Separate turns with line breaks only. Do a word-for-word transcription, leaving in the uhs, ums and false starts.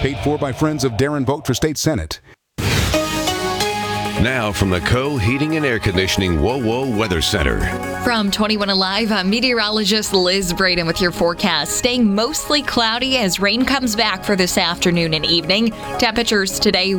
Paid for by friends of Darren Vogt for State Senate.
Now from the Co Heating and Air Conditioning WoWo Weather Center.
From twenty-one Alive, I'm meteorologist Liz Braden with your forecast. Staying mostly cloudy as rain comes back for this afternoon and evening. Temperatures today